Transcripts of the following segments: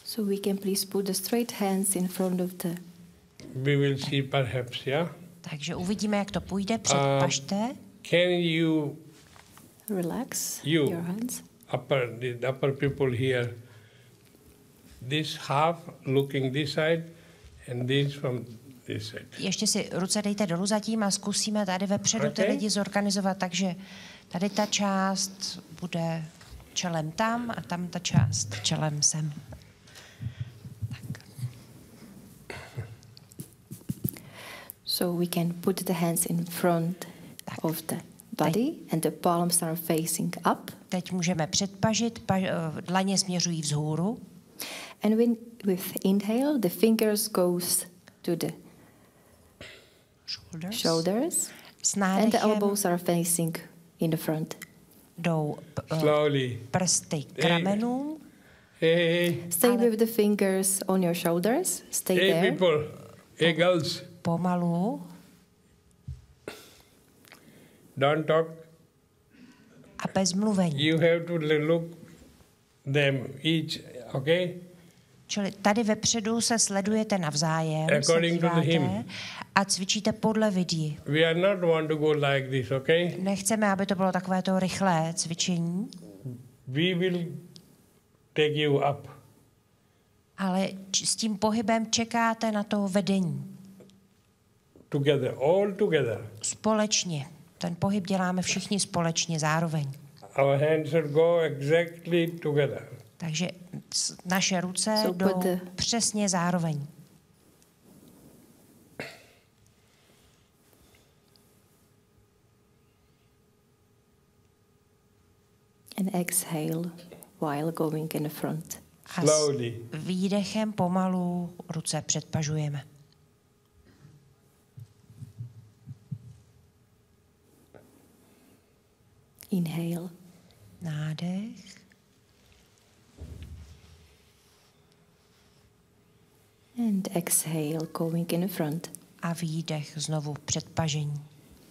So we can please put the straight hands in front of the... We will see perhaps, yeah? Takže uvidíme, jak to půjde. Předpažte. Can you... Relax You. your hands. The upper people here, this half looking this side and this from this side. Ještě si ruce dejte dolů zatím a zkusíme tady vepředu ty lidi zorganizovat, takže tady ta část bude čelem tam a tam ta část čelem sem. Tak. So we can put the hands in front of the body and the palms are facing up. Teď můžeme předpažit, dlaně směřují vzhůru. And with inhale, the fingers goes to the shoulders and the elbows are facing in the front. Jdou prsty k ramenům. Stay with the fingers on your shoulders. Stay there. Hey people, hey girls. Pomalu. Don't talk. A bez mluvení. You have to look them each, okay? Čili tady vepředu se sledujete navzájem, According to the hymn. A cvičíte podle vidí. We are not want to go like this, okay? Nechceme, aby to bylo takové to rychlé cvičení. We will take you up. Ale s tím pohybem čekáte na to vedení. Together, all together. Společně. Ten pohyb děláme všichni společně zároveň. Our hands should go exactly together. Takže naše ruce jdou přesně zároveň. And exhale while going in the front. A s výdechem pomalu ruce předpažujeme. Inhale. Nádech. And exhale, going in the front. A výdech znovu předpažení.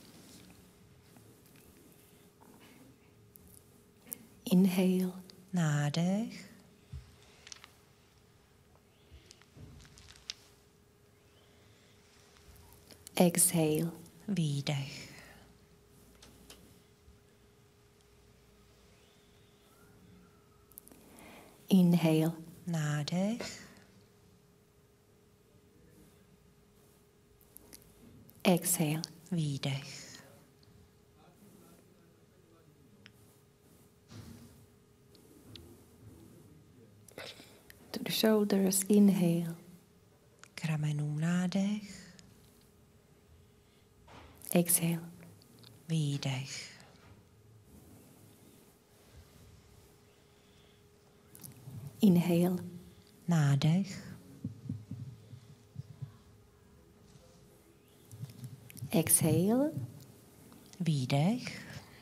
Inhale. Nádech. Exhale. Výdech. Inhale. Nádech. Exhale. Výdech. To the shoulders, inhale. K ramenům nádech. Exhale. Výdech. Inhale. Nádech. Exhale. Výdech.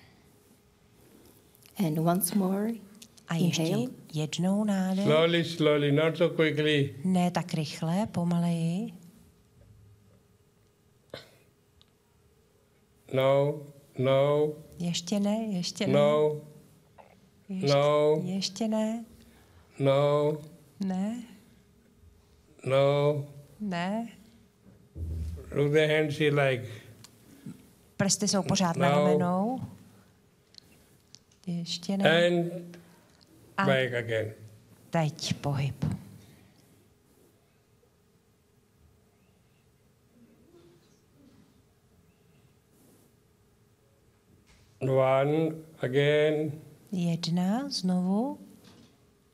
And once more. A ještě jednou nádech. Slowly, slowly, not so quickly. Ne tak rychle, pomaleji. No, no. Ještě ne, ještě ne. No. No. Ještě ne. No. Ne. No. Ne. Look the hands here like. Prsty jsou pořád na ramenou. Ještě ne. And back again. Teď pohyb. One again. Jedna znovu.